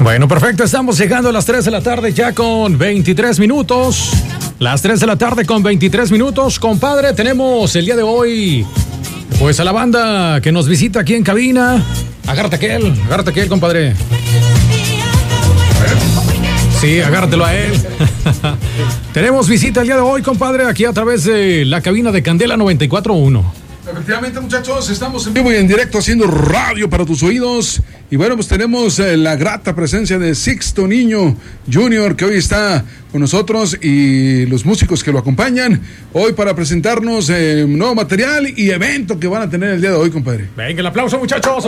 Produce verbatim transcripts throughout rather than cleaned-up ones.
Bueno, perfecto, estamos llegando a las tres de la tarde ya con veintitrés minutos. Las tres de la tarde con veintitrés minutos. Compadre, tenemos el día de hoy pues a la banda que nos visita aquí en cabina. Agárrate aquel, agárrate aquel, compadre. Sí, agárratelo a él. Tenemos visita el día de hoy, compadre, aquí a través de la cabina de Candela noventa y cuatro punto uno. Efectivamente, muchachos, estamos en vivo y en directo haciendo radio para tus oídos. Y bueno, pues tenemos eh, la grata presencia de Sixto Niño junior, que hoy está con nosotros, y los músicos que lo acompañan hoy para presentarnos eh, nuevo material y evento que van a tener el día de hoy, compadre. Venga, el aplauso, muchachos.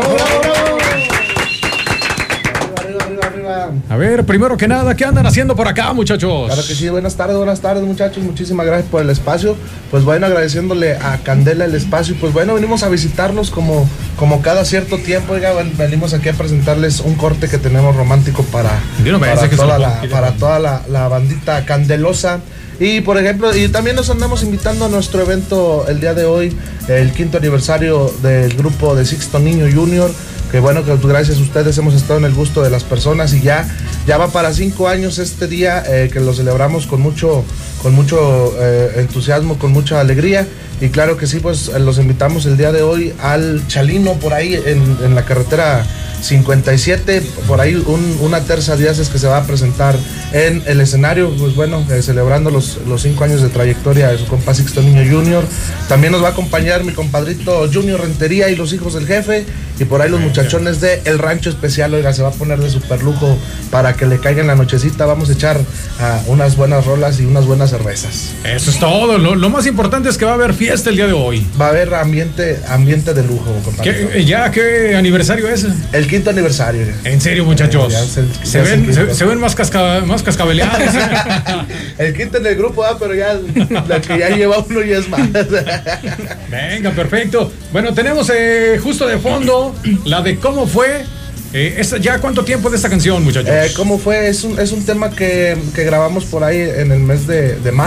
A ver, primero que nada, ¿qué andan haciendo por acá, muchachos? Claro que sí, buenas tardes, buenas tardes, muchachos, muchísimas gracias por el espacio. Pues bueno, agradeciéndole a Candela el espacio, y pues bueno, venimos a visitarlos como, como cada cierto tiempo. Oiga, venimos aquí a presentarles un corte que tenemos romántico para, no para, toda, la, para toda la, la bandita candelosa. Y por ejemplo, y también nos andamos invitando a nuestro evento el día de hoy, el quinto aniversario del grupo de Sixto Niño junior, que bueno, que gracias a ustedes hemos estado en el gusto de las personas, y ya, ya va para cinco años este día, eh, que lo celebramos con mucho, con mucho eh, entusiasmo, con mucha alegría. Y claro que sí, pues los invitamos el día de hoy al Chalino, por ahí en, en la carretera cincuenta y siete, por ahí un, una terza días es que se va a presentar en el escenario, pues bueno, eh, celebrando los, los cinco años de trayectoria de su compa Sixto Niño junior. También nos va a acompañar mi compadrito Junior Rentería y los hijos del jefe, y por ahí los muchachones de El Rancho Especial. Oiga, se va a poner de super lujo para que le caiga en la nochecita. Vamos a echar uh, unas buenas rolas y unas buenas cervezas. Eso es todo, lo, lo más importante es que va a haber fiesta el día de hoy. Va a haber ambiente, ambiente de lujo, compadre. ¿Qué, ¿Ya qué aniversario es? El quinto aniversario. ¿En serio, muchachos? Eh, se, se, ven, se, se ven más, casca, más cascabeleados. El quinto en el grupo, ah, pero ya la que ya lleva uno ya es más. Venga, perfecto. Bueno, tenemos eh, justo de fondo la de cómo fue. Eh, esta, ¿Ya cuánto tiempo de esta canción, muchachos? Eh, ¿Cómo fue? Es un, es un tema que, que grabamos por ahí en el mes de, de marzo.